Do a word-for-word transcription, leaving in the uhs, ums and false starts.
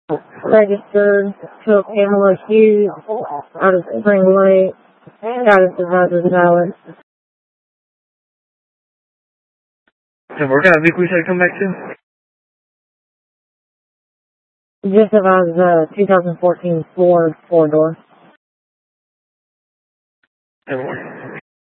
Registered to Pamela Hughes out of Spring Lake. Got a driver's valid. And what kind of vehicle you said come back to? Just about the twenty fourteen Ford four-door. And what?